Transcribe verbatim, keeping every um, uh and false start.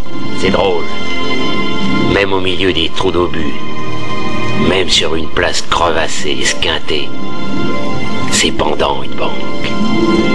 C'est drôle. Même au milieu des trous d'obus, même sur une place crevassée, esquintée, c'est pendant une banque.